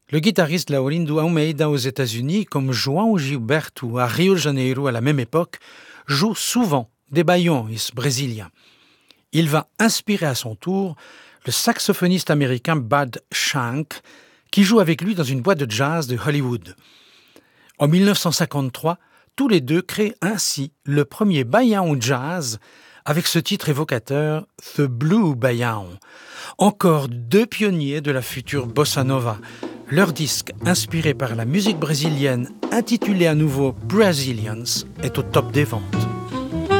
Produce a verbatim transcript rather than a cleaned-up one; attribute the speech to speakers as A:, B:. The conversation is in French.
A: Le guitariste Laurindo Almeida aux États-Unis, comme João Gilberto à Rio de Janeiro à la même époque, joue souvent des baiões brésiliens. Il va inspirer à son tour le saxophoniste américain Bud Shank, qui joue avec lui dans une boîte de jazz de Hollywood. En dix-neuf cent cinquante-trois, tous les deux créent ainsi le premier baião jazz avec ce titre évocateur The Blue Baião. Encore deux pionniers de la future bossa nova. Leur disque, inspiré par la musique brésilienne, intitulé à nouveau Brazilians, est au top des ventes.